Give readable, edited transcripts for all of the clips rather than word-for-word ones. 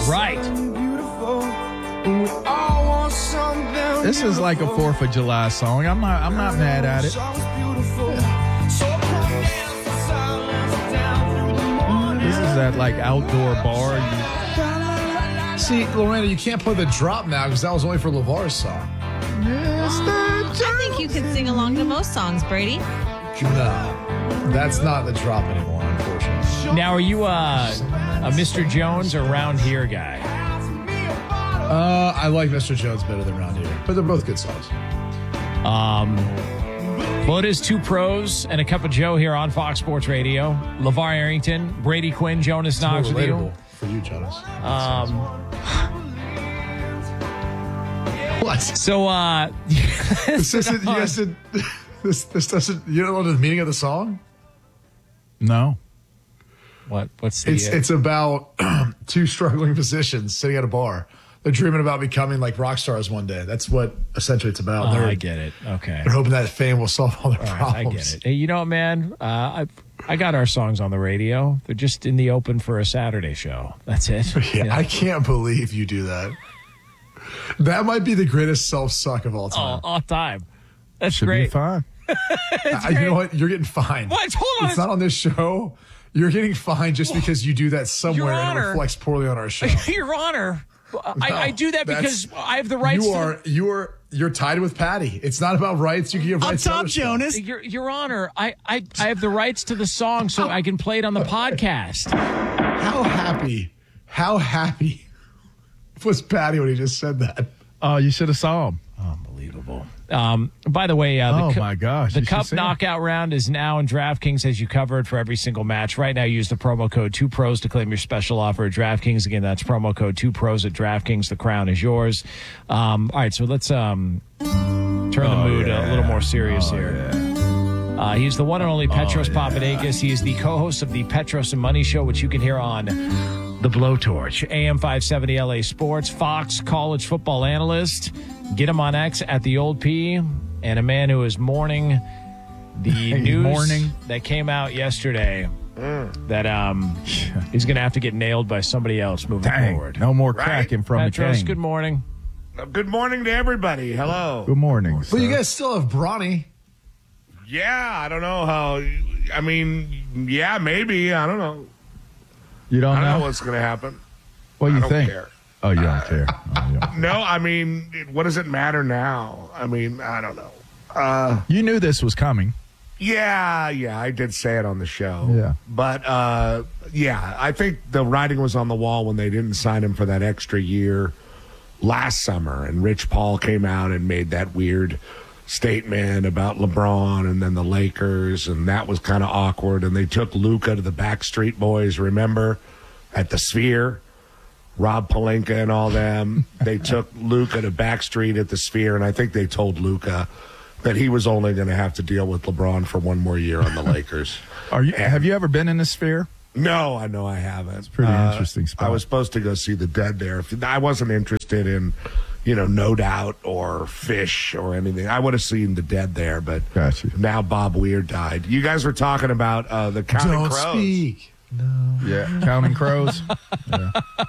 Right. This is like a 4th of July song. I'm not mad at it. This is that like outdoor bar. See, Lorena, you can't play the drop now because that was only for LeVar's song. I think you can sing along to most songs, Brady. No, that's not the drop anymore, unfortunately. Now, are you a Mr. Jones or Round Here guy? I like Mr. Jones better than Round Here, but they're both good songs. Well, it is Two Pros and a Cup of Joe here on Fox Sports Radio. LeVar Arrington, Brady Quinn, Jonas Knox with you. For you, Jonas. What? So, this isn't, you guys did, this doesn't, you don't know the meaning of the song? No. What's the... It's about two struggling physicians sitting at a bar. They're dreaming about becoming like rock stars one day. That's what essentially it's about. I get it. Okay. They're hoping that fame will solve all their problems. I get it. Hey, you know what, man? I got our songs on the radio. They're just in the open for a Saturday show. That's it. Yeah, I can't believe you do that. That might be the greatest self-suck of all time. All time. That's Should great. be fine. You know what? You're getting fined. What? Hold on. It's not on this show. You're getting fined just because you do that somewhere and it reflects poorly on our show. Your Honor. I do that because I have the rights. You're tied with Patty. It's not about rights. You can give rights. Up top, Jonas. Your Honor, I have the rights to the song, so I can play it on the podcast. How happy was Patty when he just said that? Oh, you should have saw him. Unbelievable. By the way, my gosh, the Cup knockout round is now in DraftKings as you cover it for every single match. Right now, use the promo code 2pros to claim your special offer at DraftKings. Again, that's promo code 2pros at DraftKings. The crown is yours. All right, so let's turn the mood a little more serious here. Yeah. He's the one and only Petros Papadakis. He is the co-host of the Petros and Money Show, which you can hear on The Blowtorch, AM 570 LA Sports, Fox college football analyst. Get him on X at the old P, and a man who is mourning the news that came out yesterday that he's going to have to get nailed by somebody else moving forward. No more cracking from Petros, the king. good morning. Good morning to everybody. Hello. Good morning. But you guys still have Bronny. Yeah, I don't know how. I mean, yeah, maybe. I don't know. You don't know? I don't know what's going to happen. What do you I think? don't care. Oh, you don't care. No, I mean, what does it matter now? I mean, I don't know. You knew this was coming. Yeah, I did say it on the show. Yeah. But, yeah, I think the writing was on the wall when they didn't sign him for that extra year last summer. And Rich Paul came out and made that weird statement about LeBron and then the Lakers, and that was kind of awkward. And they took Luka to the Backstreet Boys, remember, at the Sphere? Rob Pelinka and all them. They took Luka to Backstreet at the Sphere, and I think they told Luka that he was only going to have to deal with LeBron for one more year on the Lakers. Have you ever been in the Sphere? No, I know I haven't. It's a pretty interesting spot. I was supposed to go see the Dead there. I wasn't interested in, No Doubt or Fish or anything. I would have seen the Dead there, but now Bob Weir died. You guys were talking about the Counting Crows. Don't speak. No. Yeah, Counting Crows. Yeah.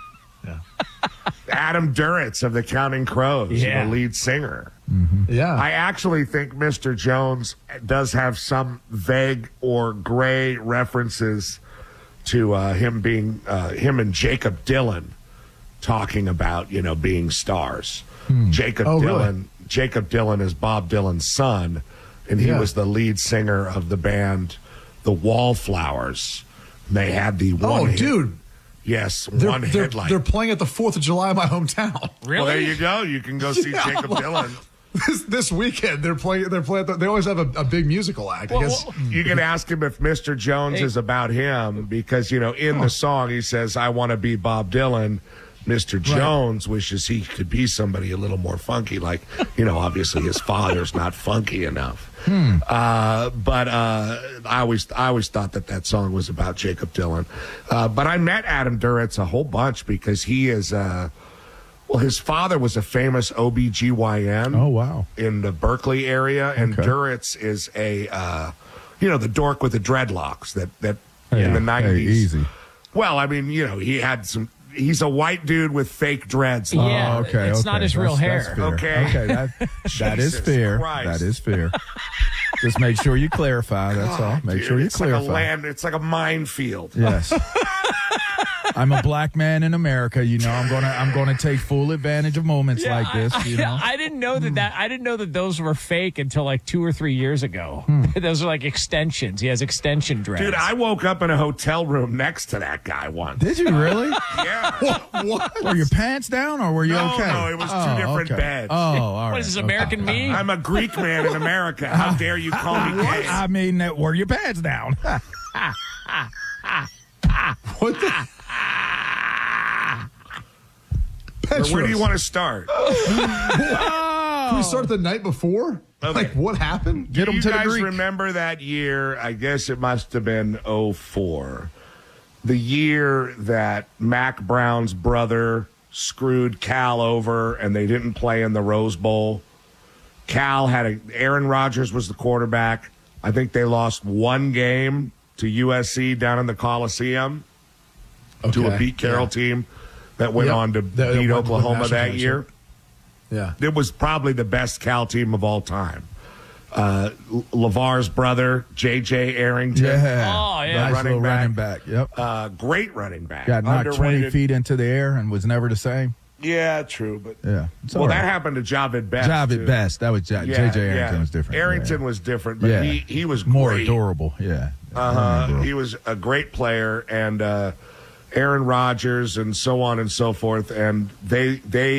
Adam Duritz of the Counting Crows, the lead singer. Mm-hmm. Yeah. I actually think Mr. Jones does have some vague or gray references to him and Jacob Dylan talking about, being stars. Jacob Dylan is Bob Dylan's son, and he was the lead singer of the band The Wallflowers. They had the one hit. Dude. Yes, one headlight. They're playing at the 4th of July in my hometown. Really? Well, there you go. You can go see Jacob Dylan. This weekend they're playing. They always have a big musical act. I guess you can ask him if Mr. Jones is about him because in the song he says, "I want to be Bob Dylan." Mr. Jones wishes he could be somebody a little more funky, like obviously his father's not funky enough. But I always thought that song was about Jacob Dylan. But I met Adam Duritz a whole bunch because he is his father was a famous OBGYN. Oh, wow. In the Berkeley area. And Duritz is the dork with the dreadlocks that in the 90s. Hey, easy. Well, I mean, he had some, he's a white dude with fake dreads. Yeah, okay. it's not his real That's hair. fair. Okay. Okay. That is Jesus fair. Christ. That is fair. Just make sure you clarify. That's all. Make Dude, sure you it's clarify. it's like a minefield. Yes. I'm a black man in America. I'm gonna take full advantage of moments like this. I didn't know that. I didn't know that those were fake until like 2 or 3 years ago. Those are like extensions. He has extension dreads. Dude, I woke up in a hotel room next to that guy once. Did you really? Yeah. What? Were your pants down or were you No, okay? no, it was two different okay. beds. Oh, all right. What is this, American Me? I'm a Greek man in America. How dare you call me gay? I mean, were your pants down? What the? Where do you want to start? Can we start the night before? Okay. Like, what happened? Get Do them you to the guys Greek. remember that year? I guess it must have been 04. The year that Mac Brown's brother screwed Cal over and they didn't play in the Rose Bowl. Cal had Aaron Rodgers was the quarterback. I think they lost one game to USC down in the Coliseum to a Okay. Pete Carroll team that went Yep. on to That beat went to the Oklahoma national that year. championship. Yeah. It was probably the best Cal team of all time. LeVar's brother, J.J. Arrington. Yeah. Oh, yeah. Nice Running little back. running back. Yep. Great running back. Got knocked 20 Underrated. feet into the air and was never the same. Yeah, true. But Yeah. It's well, all that right. happened to Javid Best. Javid too. Best. That was J.J. Arrington was different. Arrington Yeah. was different, but Yeah. he was more great. adorable. Yeah. He was a great player, and Aaron Rodgers, and so on and so forth. And they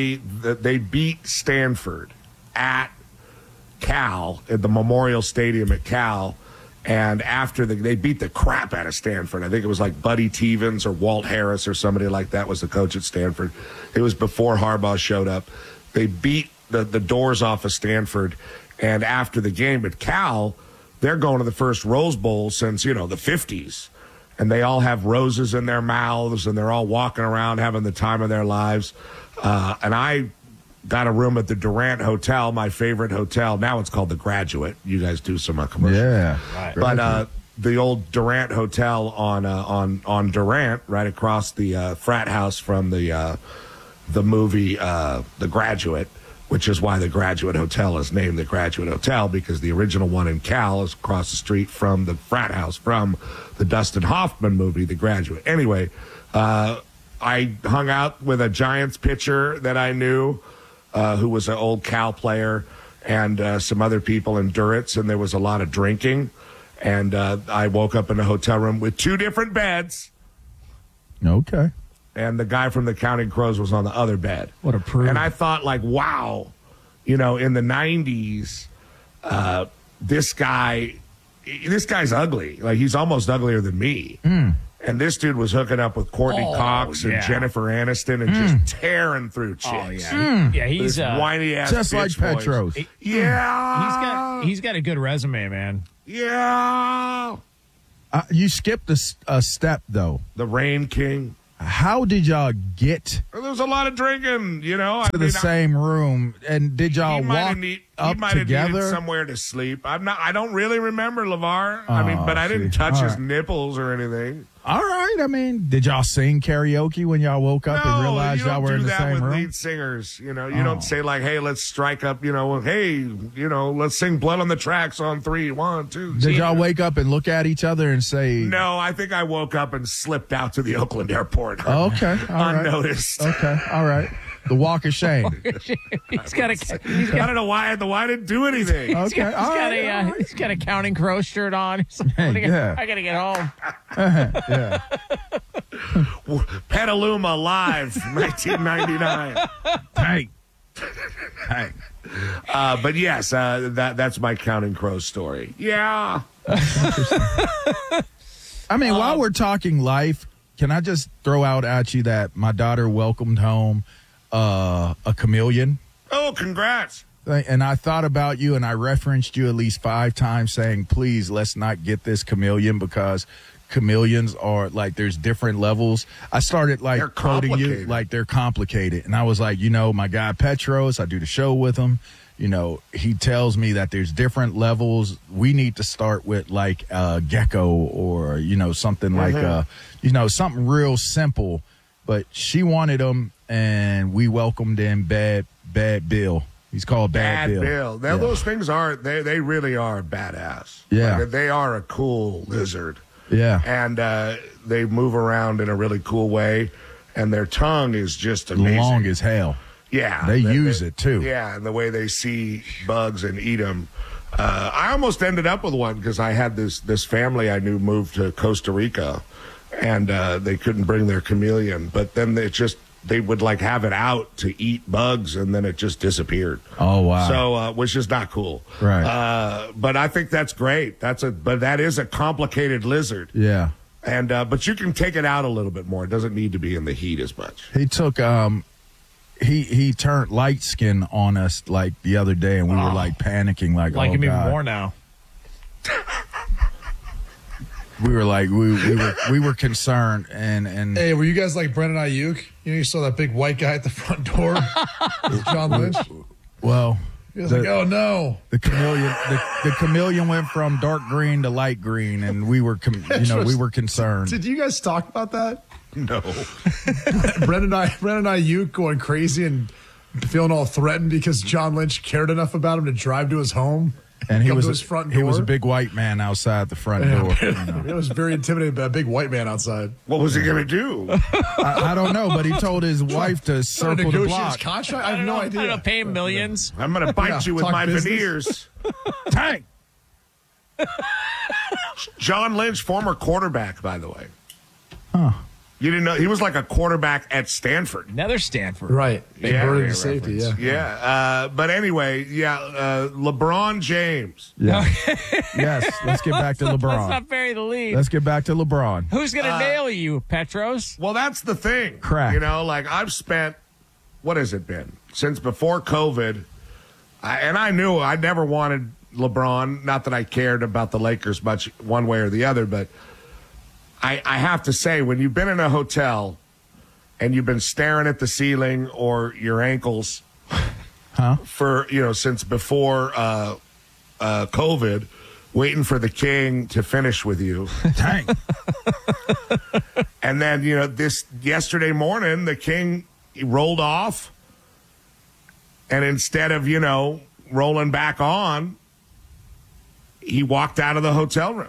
beat Stanford at Cal at the Memorial Stadium at Cal. And after they beat the crap out of Stanford. I think it was like Buddy Tevens or Walt Harris or somebody like that was the coach at Stanford. It was before Harbaugh showed up. They beat the doors off of Stanford. And after the game at Cal, they're going to the first Rose Bowl since, the 50s. And they all have roses in their mouths, and they're all walking around having the time of their lives. And I got a room at the Durant Hotel, my favorite hotel. Now it's called the Graduate. You guys do some commercials. Yeah. Right. But the old Durant Hotel on Durant, right across the frat house from the movie The Graduate, which is why the Graduate Hotel is named the Graduate Hotel, because the original one in Cal is across the street from the frat house from the Dustin Hoffman movie, The Graduate. Anyway, I hung out with a Giants pitcher that I knew who was an old Cal player, and some other people in Duritz, and there was a lot of drinking. And I woke up in a hotel room with two different beds, Okay. and the guy from the Counting Crows was on the other bed. What a prude. And I thought, like, wow, in the 90s, this guy's ugly. Like, he's almost uglier than me. And this dude was hooking up with Courtney Cox and yeah. Jennifer Aniston and just tearing through chicks. Oh, yeah. Yeah, With he's his whiny ass Just like bitch voice. Petros. Yeah. he's got a good resume, man. Yeah. You skipped a step, though. The Rain King. How did y'all get There was a lot of drinking, I to the same room? And did y'all walk up might have needed together? somewhere to sleep. I don't really remember LeVar. But I didn't see. touch All his right. nipples or anything. All right. I mean, did y'all sing karaoke when y'all woke up and realized you y'all don't were do in the that same with room? lead singers. You don't say like, "Hey, let's strike up." Hey, let's sing "Blood on the Tracks" on 3, 1, 2. Did y'all wake up and look at each other and say, No, I think I woke up and slipped out to the Oakland airport. Oh, okay, all right. unnoticed. Okay, all right. The walk of shame. He's got I don't know why I didn't do anything. Okay, all right. he's got a Counting Crow shirt on. He's like, yeah. I gotta get home. Yeah. Petaluma Live, 1999. Hey. Hey. But yes, that's my Counting Crow story. Yeah. I mean, while we're talking life, can I just throw out at you that my daughter welcomed home a chameleon? Oh, congrats. And I thought about you, and I referenced you at least 5 times saying, please, let's not get this chameleon, because chameleons are like, there's different levels. I started like They're quoting you complicated. like they're complicated. And I was like, my guy Petros, I do the show with him. He tells me that there's different levels. We need to start with like a gecko or, something like, something real simple but she wanted him, and we welcomed in Bad Bill. He's called Bad Bill. Now, those things are, they really are badass. Yeah. Like, they are a cool lizard. Yeah. And they move around in a really cool way, and their tongue is just amazing. Long as hell. Yeah. They use it, too. Yeah, and the way they see bugs and eat them. I almost ended up with one because I had this family I knew moved to Costa Rica, and they couldn't bring their chameleon. But then they would like have it out to eat bugs, and then it just disappeared. Oh, wow. So, which is not cool. Right. But I think that's great. But that is a complicated lizard. Yeah. And, but you can take it out a little bit more. It doesn't need to be in the heat as much. He took, he turned light skin on us like the other day, and we were like panicking, like Like him God. even more now. We were like, we were concerned, and Hey, were you guys like Brendan Ayuk? You know, you saw that big white guy at the front door with John Lynch. well, He was like, "Oh no!" the chameleon went from dark green to light green, and we were, we were concerned. Did you guys talk about that? No. Brendan Ayuk going crazy and feeling all threatened because John Lynch cared enough about him to drive to his home. And he come was to his front he was a door? big white man outside the front door. You know. It was very intimidated by a big white man outside. What was he going to do? I don't know, but he told his wife to Trying to circle the negotiate block. his contract? I have no idea. I don't know, pay him millions. I'm going to bite Yeah, you with talk my business. veneers. Tank. John Lynch, former quarterback, by the way. Huh. You didn't know he was like a quarterback at Stanford. Another Stanford. Right. They Yeah, converted yeah, to safety, yeah. Yeah. But anyway, LeBron James. Yeah. Yes. Let's get back to Let's LeBron. not bury the lead. Let's get back to LeBron. Who's going to nail you, Petros? Well, that's the thing. Crack. You know, like I've spent, what has it been? Since before COVID. And I knew I never wanted LeBron. Not that I cared about the Lakers much one way or the other, but I have to say, when you've been in a hotel and you've been staring at the ceiling or your ankles for, since before COVID, waiting for the king to finish with you. Dang. And then, this yesterday morning, the king rolled off. And instead of, rolling back on, he walked out of the hotel room.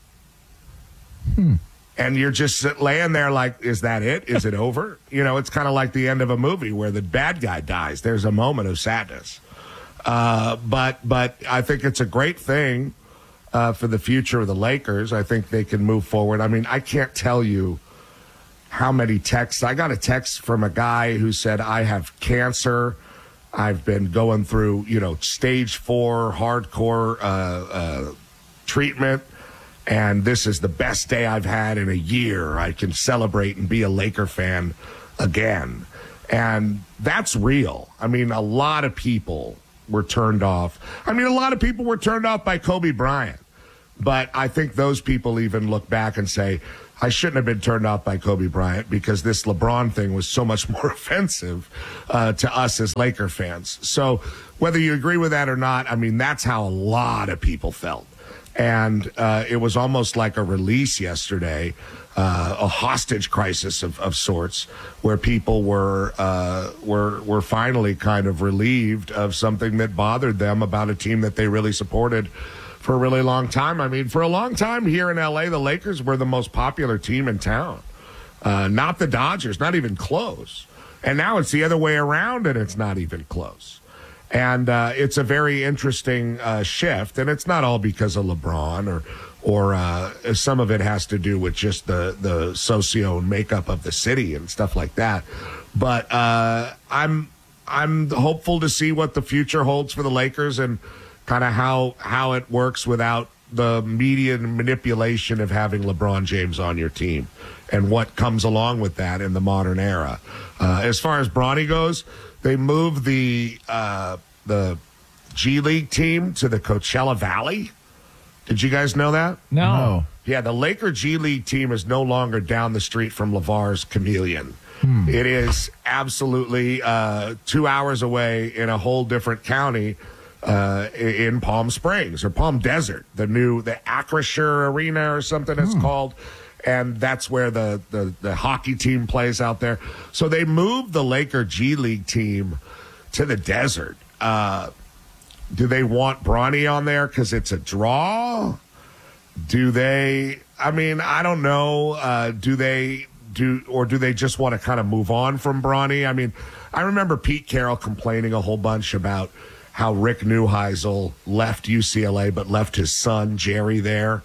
And you're just laying there like, is that it? Is it over? It's kind of like the end of a movie where the bad guy dies. There's a moment of sadness. But I think it's a great thing for the future of the Lakers. I think they can move forward. I mean, I can't tell you how many texts. I got a text from a guy who said, I have cancer. I've been going through, stage 4 hardcore treatment. And this is the best day I've had in a year. I can celebrate and be a Laker fan again. And that's real. I mean, a lot of people were turned off. I mean, a lot of people were turned off by Kobe Bryant. But I think those people even look back and say, I shouldn't have been turned off by Kobe Bryant because this LeBron thing was so much more offensive to us as Laker fans. So whether you agree with that or not, I mean, that's how a lot of people felt. And it was almost like a release yesterday, a hostage crisis of sorts, where people were finally kind of relieved of something that bothered them about a team that they really supported for a really long time. I mean, for a long time here in LA, the Lakers were the most popular team in town, not the Dodgers, not even close. And now it's the other way around, and it's not even close. And it's a very interesting shift, and it's not all because of LeBron or some of it has to do with just the socio makeup of the city and stuff like that. But I'm hopeful to see what the future holds for the Lakers and kind of how it works without the media manipulation of having LeBron James on your team and what comes along with that in the modern era. As far as Bronny goes, they moved the G League team to the Coachella Valley. Did you guys know that? No. Yeah, the Laker G League team is no longer down the street from LeVar's Chameleon. It is absolutely 2 hours away in a whole different county in Palm Springs or Palm Desert, the Acrisure Arena or something it's called. and that's where the hockey team plays out there. So they moved the Laker G League team to the desert. Do they want Bronny on there because it's a draw? Do they? I mean, I don't know. Do they just want to kind of move on from Bronny? I mean, I remember Pete Carroll complaining a whole bunch about how Rick Neuheisel left UCLA but left his son Jerry there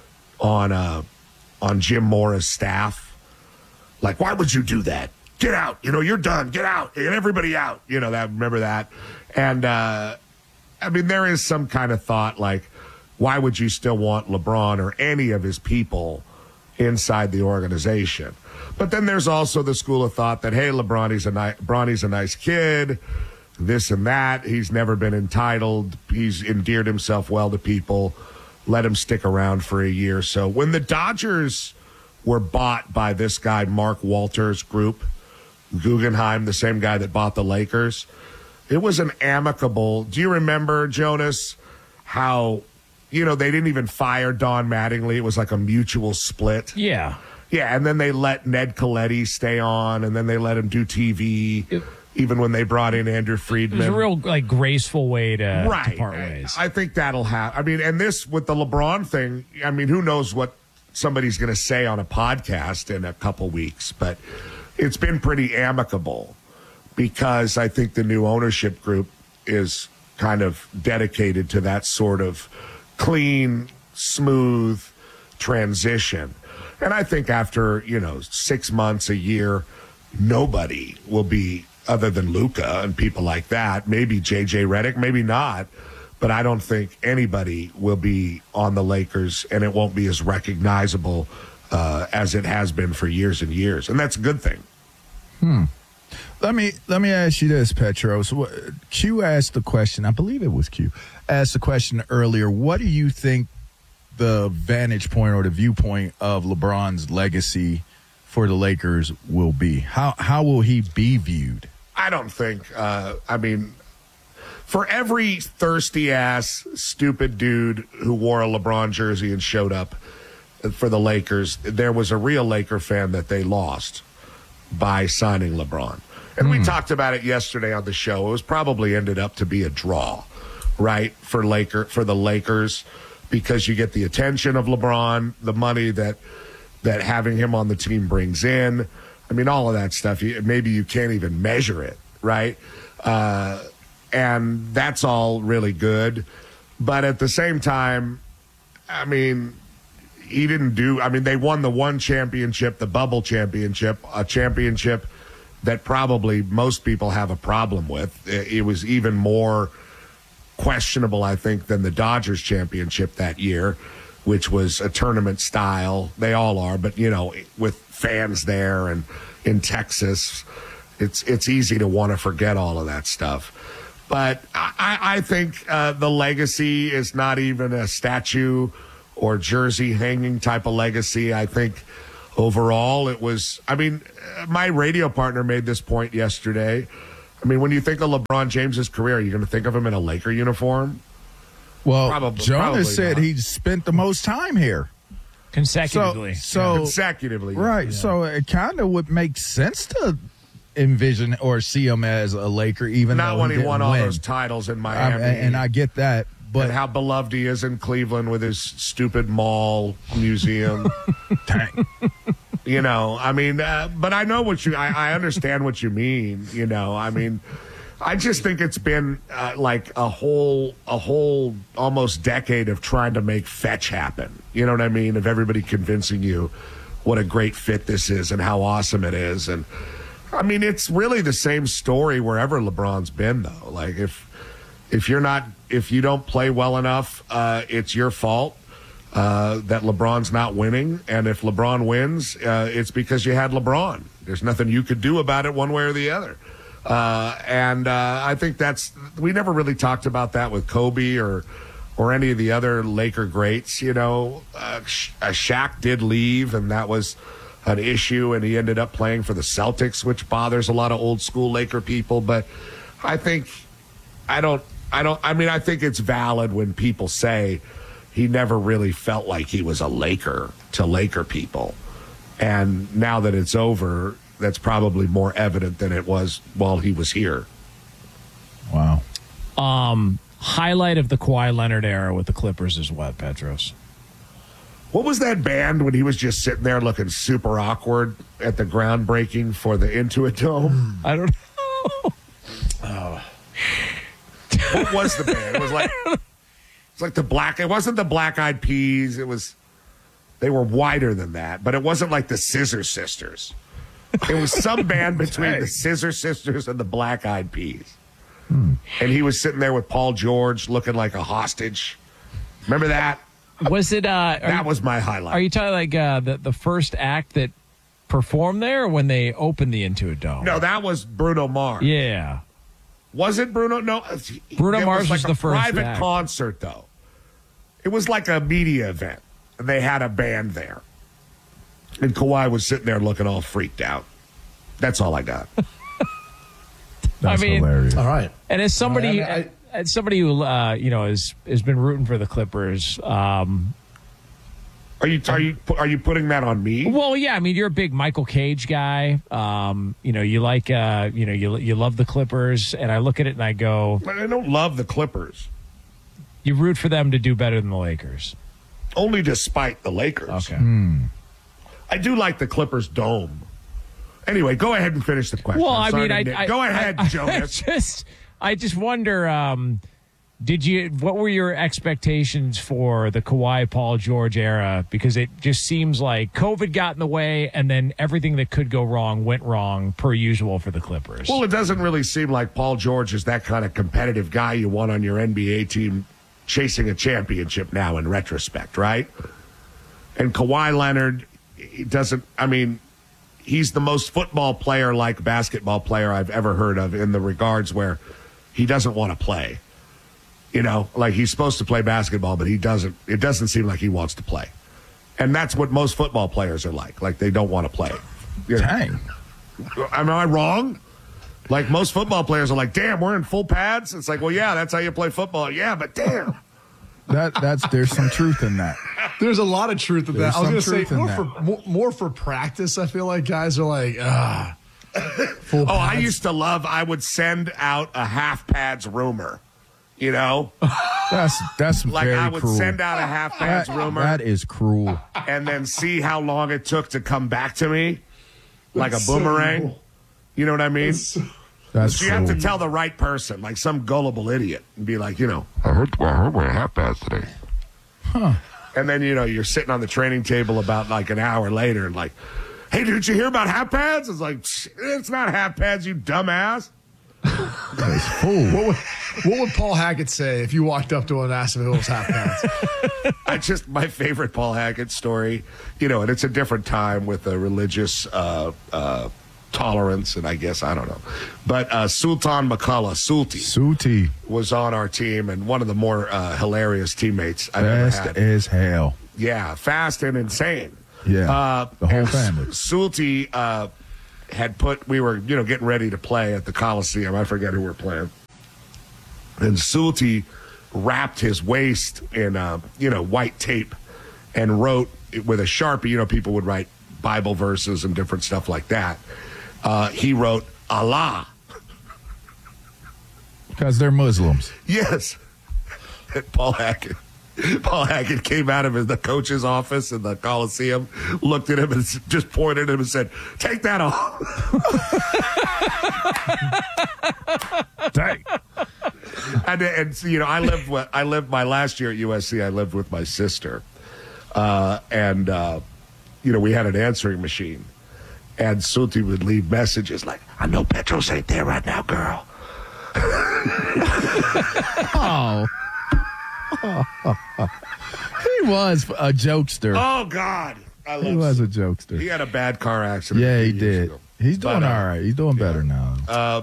on Jim Mora's staff. Like, why would you do that? Get out. You're done. Get out. Get everybody out. Remember that. And, I mean, there is some kind of thought like, why would you still want LeBron or any of his people inside the organization? But then there's also the school of thought that, hey, Bronny's a nice kid, this and that. He's never been entitled. He's endeared himself well to people. Let him stick around for a year. So when the Dodgers were bought by this guy, Mark Walters Group, Guggenheim, the same guy that bought the Lakers, it was an amicable. Do you remember, Jonas, how, they didn't even fire Don Mattingly. It was like a mutual split. Yeah. Yeah, and then they let Ned Coletti stay on, and then they let him do TV, even when they brought in Andrew Friedman. It was a real, graceful way to part ways. I think that'll happen. I mean, and this, with the LeBron thing, I mean, who knows what somebody's going to say on a podcast in a couple weeks, but it's been pretty amicable because I think the new ownership group is kind of dedicated to that sort of clean, smooth transition. And I think after, 6 months, a year, nobody will be, other than Luka and people like that, maybe JJ Redick, maybe not, but I don't think anybody will be on the Lakers, and it won't be as recognizable as it has been for years and years. And that's a good thing. Let me ask you this, Petros. Q asked the question, I believe it was Q, asked the question earlier, what do you think the vantage point or the viewpoint of LeBron's legacy for the Lakers will be? How will he be viewed? I don't think, for every thirsty-ass, stupid dude who wore a LeBron jersey and showed up for the Lakers, there was a real Laker fan that they lost by signing LeBron. And we talked about it yesterday on the show. It was probably ended up to be a draw, right, for the Lakers, because you get the attention of LeBron, the money that having him on the team brings in. I mean, all of that stuff, maybe you can't even measure it, right? And that's all really good. But at the same time, I mean, they won the one championship, the bubble championship, a championship that probably most people have a problem with. It was even more questionable, I think, than the Dodgers championship that year, which was a tournament style. They all are, but, with fans there and in Texas, it's easy to want to forget all of that stuff. But I think the legacy is not even a statue or jersey hanging type of legacy. I think overall it was, my radio partner made this point yesterday. I mean, when you think of LeBron James's career, are you going to think of him in a Laker uniform? Well, Jonas said he spent the most time here. Consecutively. Consecutively. Right. Yeah. So it kind of would make sense to envision or see him as a Laker, even not though when he won all win. those titles in Miami. And I get that. But and how beloved he is in Cleveland with his stupid mall museum. But I know I understand what you mean. I just think it's been like a whole almost decade of trying to make fetch happen. You know what I mean? Of everybody convincing you what a great fit this is and how awesome it is. And it's really the same story wherever LeBron's been, though. Like if you don't play well enough, it's your fault that LeBron's not winning. And if LeBron wins, it's because you had LeBron. There's nothing you could do about it one way or the other. I think we never really talked about that with Kobe or any of the other Laker greats. Shaq did leave, and that was an issue, and he ended up playing for the Celtics, which bothers a lot of old school Laker people. But I think I think it's valid when people say he never really felt like he was a Laker to Laker people. And now that it's over, that's probably more evident than it was while he was here. Wow. Highlight of the Kawhi Leonard era with the Clippers is what, Petros? What was that band when he was just sitting there looking super awkward at the groundbreaking for the Intuit Dome? I don't know. What was the band? It was like the Black. It wasn't the Black Eyed Peas. They were wider than that, but it wasn't like the Scissor Sisters. It was some band between the Scissor Sisters and the Black Eyed Peas. And he was sitting there with Paul George looking like a hostage. Remember that? Was it? That was my highlight. Are you talking like the first act that performed there, or when they opened the Intuit Dome? No, that was Bruno Mars. Yeah. Was it Bruno? No. Bruno Mars was was the first private act. concert, though. It was like a media event. And they had a band there. And Kawhi was sitting there looking all freaked out. That's all I got. That's hilarious. All right. And as somebody, I mean, as somebody who has been rooting for the Clippers. Are you putting that on me? Well, yeah. I mean, you're a big Michael Cage guy. You like you love the Clippers, and I look at it and I go, I don't love the Clippers. you root for them to do better than the Lakers. Only despite the Lakers. Okay. I do like the Clippers dome. Anyway, go ahead and finish the question. Well, I'm I sorry mean, to go ahead, Jonas. I just wonder. What were your expectations for the Kawhi Paul George era? Because it just seems like COVID got in the way, and then everything that could go wrong went wrong, per usual, for the Clippers. Well, it doesn't really seem like Paul George is that kind of competitive guy you want on your NBA team chasing a championship now in retrospect, right? And Kawhi Leonard, he doesn't, I mean, he's the most football player like basketball player I've ever heard of in the regards where he doesn't want to play. You know, like he's supposed to play basketball, but he doesn't. It doesn't seem like he wants to play. And that's what most football players are like. Like they don't want to play. You know? Dang. Am I wrong? Like most football players are like, damn, we're in full pads. It's like, well, yeah, that's how you play football. Yeah, but damn. There's some truth in that. There's a lot of truth in that. There's I was some going to say truth in more for practice. I feel like guys are like, full Oh, I pads. used to love, I would send out a half pads rumor. You know? That's Like very I would cruel. send out a half pads rumor. That is cruel. And then see how long it took to come back to me. Like That's a so boomerang. cool. You know what I mean? That's So you have cruel. to tell the right person, like some gullible idiot, and be like, I heard we're at half past today. and then, you're sitting on the training table about like an hour later and like, hey, did you hear about half pads? It's like, it's not half pads, you dumbass. That's fool. What would Paul Hackett say if you walked up to him and asked if it was half pants? My favorite Paul Hackett story, and it's a different time with the religious tolerance, and I guess, I don't know. But Sultan McCullough, Suti. was on our team and one of the more hilarious teammates I've ever Fast had. as hell. Yeah, fast and insane. Yeah. The whole and family. Sulti we were, getting ready to play at the Coliseum. I forget who we were playing. And Sulti wrapped his waist in, white tape and wrote with a Sharpie. People would write Bible verses and different stuff like that. He wrote Allah. Because they're Muslims. Yes. And Paul Hackett came out of the coach's office in the Coliseum, looked at him and just pointed at him and said, "Take that off." Dang. And I lived my last year at USC. I lived with my sister, and we had an answering machine, and Suti would leave messages like, "I know Petros ain't there right now, girl." Oh. He was a jokester. Oh God, He was a jokester. He had a bad car accident. Yeah, a he few years did. ago. He's doing But, all right. He's doing better now.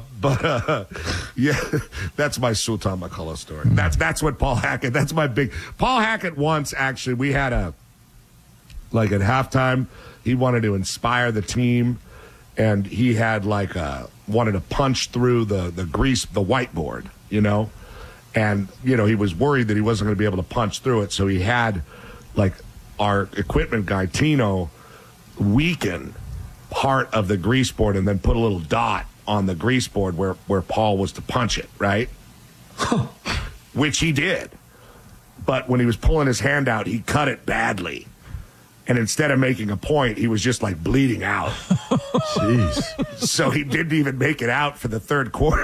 Yeah, that's my Sultan McCullough story. That's what Paul Hackett. That's my big Paul Hackett. Once actually, we had at halftime, he wanted to inspire the team, and he had wanted to punch through the whiteboard, and he was worried that he wasn't going to be able to punch through it, so he had our equipment guy Tino weaken part of the grease board and then put a little dot on the grease board where Paul was to punch it, right? Which he did. But when he was pulling his hand out, he cut it badly. And instead of making a point, he was just like bleeding out. Jeez. So he didn't even make it out for the third quarter.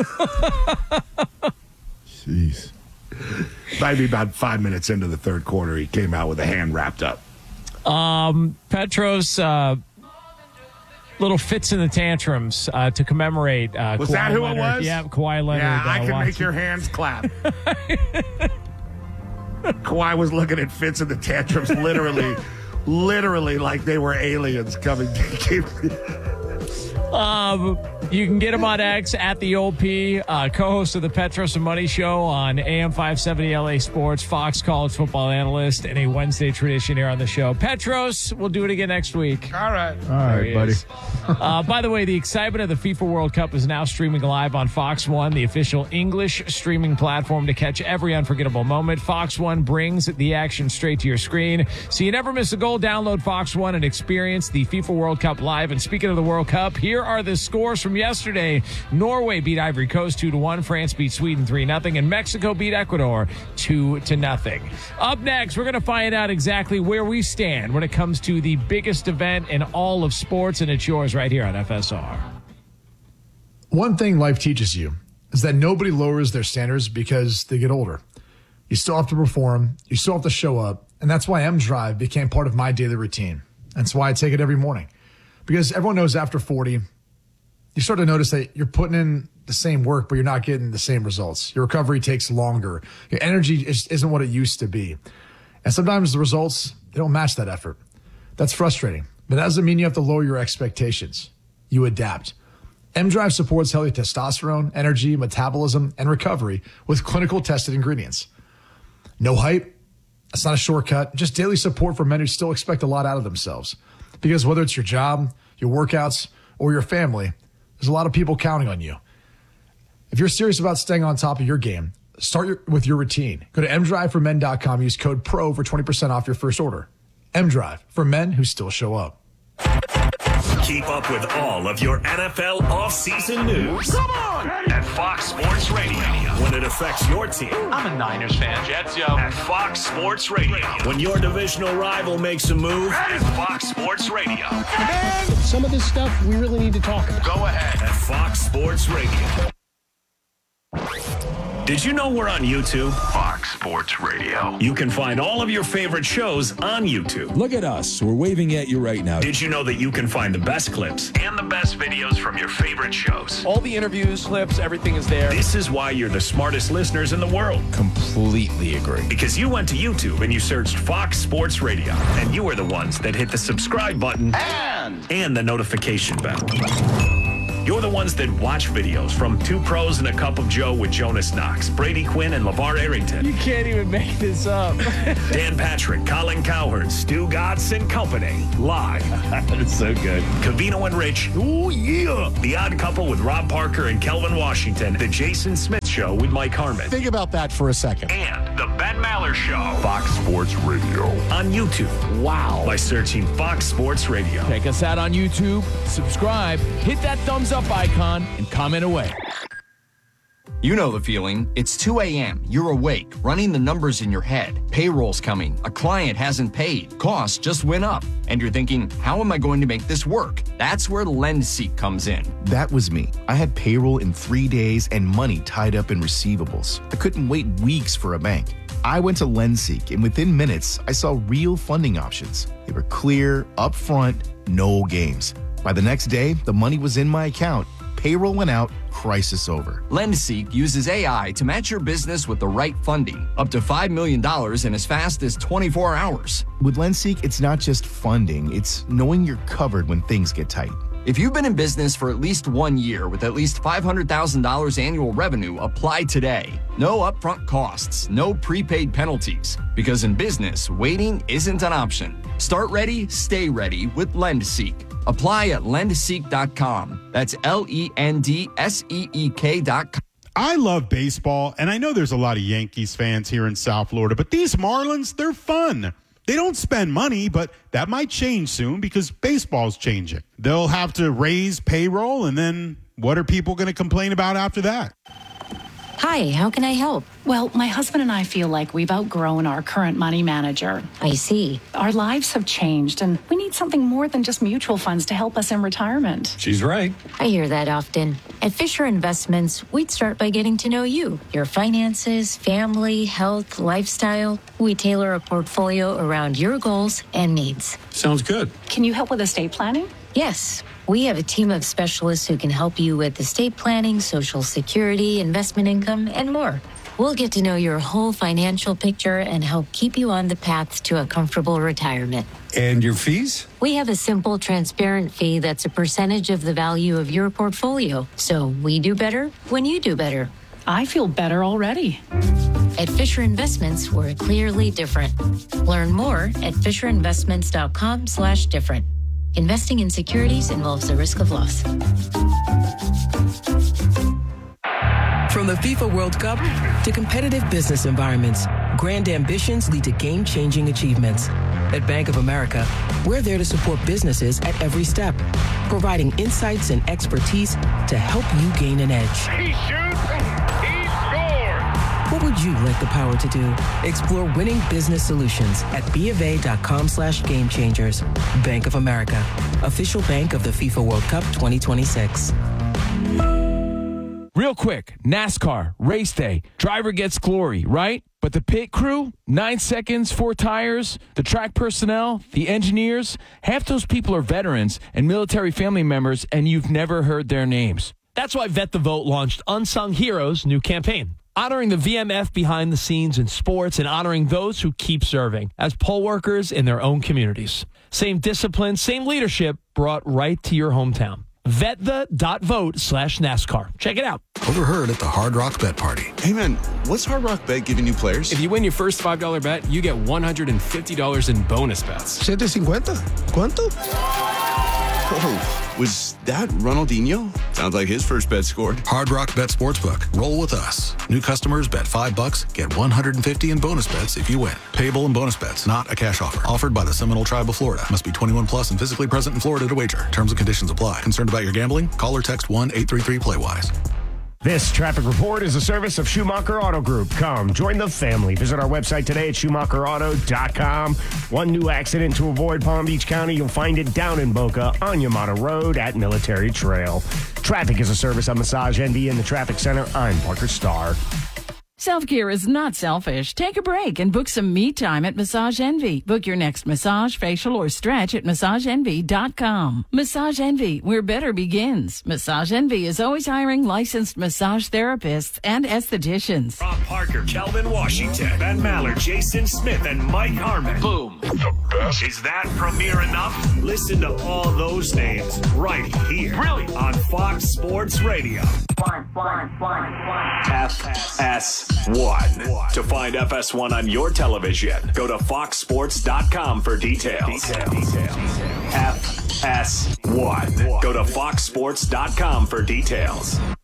Jeez. Maybe about 5 minutes into the third quarter, he came out with a hand wrapped up. Petros, little fits in the tantrums to commemorate. Was Kawhi that who Leonard. it was? Yeah, Kawhi Leonard. Yeah, I can watching. make your hands clap. Kawhi was looking at fits in the tantrums literally like they were aliens coming. You can get him on X at the Old P, co-host of the Petros and Money Show on AM 570 LA Sports, Fox college football analyst, and a Wednesday tradition here on the show. Petros, we'll do it again next week. All right. All right, buddy. By the way, the excitement of the FIFA World Cup is now streaming live on Fox One, the official English streaming platform to catch every unforgettable moment. Fox One brings the action straight to your screen, so you never miss a goal. Download Fox One and experience the FIFA World Cup live. And speaking of the World Cup, here are the scores from yesterday. Norway beat Ivory Coast 2-1. France beat Sweden 3-0. And Mexico beat Ecuador 2-0. Up next, we're going to find out exactly where we stand when it comes to the biggest event in all of sports, and it's yours right here on FSR. One thing life teaches you is that nobody lowers their standards because they get older. You still have to perform. You still have to show up. And that's why M-Drive became part of my daily routine. That's why I take it every morning. Because everyone knows after 40, you start to notice that you're putting in the same work, but you're not getting the same results. Your recovery takes longer. Your energy isn't what it used to be. And sometimes the results, they don't match that effort. That's frustrating. But that doesn't mean you have to lower your expectations. You adapt. M-Drive supports healthy testosterone, energy, metabolism, and recovery with clinical tested ingredients. No hype. That's not a shortcut. Just daily support for men who still expect a lot out of themselves. Because whether it's your job, your workouts, or your family, there's a lot of people counting on you. If you're serious about staying on top of your game, start with your routine. Go to mdriveformen.com. Use code PRO for 20% off your first order. M-Drive, for men who still show up. Keep up with all of your NFL offseason news. Come on! At Fox Sports Radio. When it affects your team. I'm a Niners fan. Jets, yo. At Fox Sports Radio. When your divisional rival makes a move. At Fox Sports Radio. Man, some of this stuff we really need to talk about. Go ahead. At Fox Sports Radio. Did you know we're on YouTube? Fox Sports Radio. You can find all of your favorite shows on YouTube. Look at us. We're waving at you right now. Did you know that you can find the best clips and the best videos from your favorite shows? All the interviews, clips, everything is there. This is why you're the smartest listeners in the world. Completely agree. Because you went to YouTube and you searched Fox Sports Radio, and you were the ones that hit the subscribe button and the notification bell. You're the ones that watch videos from Two Pros and a Cup of Joe with Jonas Knox, Brady Quinn, and LeVar Arrington. You can't even make this up. Dan Patrick, Colin Cowherd, Stu Gatz and Company. Live. It's so good. Cavino and Rich. Ooh, yeah. The Odd Couple with Rob Parker and Kelvin Washington. The Jason Smith Show with Mike Harmon. Think about that for a second. And the Ben Maller Show. Fox Sports Radio. On YouTube. Wow. By searching Fox Sports Radio. Check us out on YouTube. Subscribe. Hit that thumbs up icon and comment away. You know the feeling. It's 2 a.m. You're awake, running the numbers in your head. Payroll's coming. A client hasn't paid. Costs just went up. And you're thinking, how am I going to make this work? That's where LendSeek comes in. That was me. I had payroll in 3 days and money tied up in receivables. I couldn't wait weeks for a bank. I went to LendSeek, and within minutes, I saw real funding options. They were clear, upfront, no games. By the next day, the money was in my account. Payroll went out, crisis over. LendSeek uses AI to match your business with the right funding, up to $5 million in as fast as 24 hours. With LendSeek, it's not just funding, it's knowing you're covered when things get tight. If you've been in business for at least 1 year with at least $500,000 annual revenue, apply today. No upfront costs, no prepaid penalties. Because in business, waiting isn't an option. Start ready, stay ready with LendSeek. Apply at lendseek.com. That's LENDSEEK.com. I love baseball, and I know there's a lot of Yankees fans here in South Florida, but these Marlins, they're fun. They don't spend money, but that might change soon because baseball's changing. They'll have to raise payroll, and then what are people going to complain about after that? Hi, how can I help? Well, my husband and I feel like we've outgrown our current money manager. I see. Our lives have changed, and we need something more than just mutual funds to help us in retirement. She's right. I hear that often. At Fisher Investments, we'd start by getting to know you, your finances, family, health, lifestyle. We tailor a portfolio around your goals and needs. Sounds good. Can you help with estate planning? Yes. We have a team of specialists who can help you with estate planning, Social Security, investment income, and more. We'll get to know your whole financial picture and help keep you on the path to a comfortable retirement. And your fees? We have a simple, transparent fee that's a percentage of the value of your portfolio. So we do better when you do better. I feel better already. At Fisher Investments, we're clearly different. Learn more at FisherInvestments.com/different. Investing in securities involves the risk of loss. From the FIFA World Cup to competitive business environments, grand ambitions lead to game-changing achievements. At Bank of America, we're there to support businesses at every step, providing insights and expertise to help you gain an edge. He shoots, he scores! What would you like the power to do? Explore winning business solutions at BofA.com/gamechangers. Bank of America, official bank of the FIFA World Cup 2026. Real quick, NASCAR, race day, driver gets glory, right? But the pit crew, 9 seconds, 4 tires, the track personnel, the engineers, half those people are veterans and military family members, and you've never heard their names. That's why Vet the Vote launched Unsung Heroes' new campaign, honoring the VMF behind the scenes in sports and honoring those who keep serving as poll workers in their own communities. Same discipline, same leadership brought right to your hometown. VetThe.vote/NASCAR. Check it out. Overheard at the Hard Rock Bet Party. Hey man, what's Hard Rock Bet giving new players? If you win your first $5 bet, you get $150 in bonus bets. $750? ¿Cuánto? Oh, was that Ronaldinho? Sounds like his first bet scored. Hard Rock Bet Sportsbook. Roll with us. New customers bet $5, get $150 in bonus bets if you win. Payable in bonus bets, not a cash offer. Offered by the Seminole Tribe of Florida. Must be 21 plus and physically present in Florida to wager. Terms and conditions apply. Concerned about your gambling? Call or text 1-833-PLAY-WISE. This traffic report is a service of Schumacher Auto Group. Come, join the family. Visit our website today at SchumacherAuto.com. One new accident to avoid Palm Beach County. You'll find it down in Boca on Yamada Road at Military Trail. Traffic is a service of Massage Envy in the Traffic Center. I'm Parker Starr. Self-care is not selfish. Take a break and book some me time at Massage Envy. Book your next massage, facial, or stretch at MassageEnvy.com. Massage Envy, where better begins. Massage Envy is always hiring licensed massage therapists and estheticians. Rob Parker, Kelvin Washington, Ben Maller, Jason Smith, and Mike Harmon. Boom. The best. Is that premiere enough? Listen to all those names right here. Really? On Fox Sports Radio. FS1. To find FS1 on your television, go to foxsports.com for details. FS1. Go to foxsports.com for details.